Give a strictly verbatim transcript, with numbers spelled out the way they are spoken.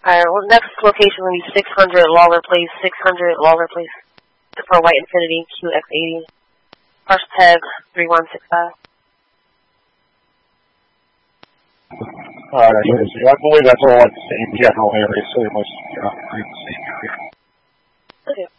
Alright, well, next location will be six hundred Lawler Place, six hundred Lawler Place for White Infinity Q X eighty. First tag three one six five. Alright, I believe that's all at the same general area, so it must, you know, the same area. Okay.